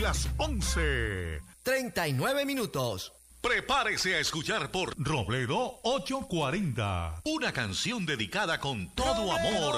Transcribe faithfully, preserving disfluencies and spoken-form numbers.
las once. treinta y nueve minutos. Prepárese a escuchar por Robledo ochocientos cuarenta. Una canción dedicada con todo amor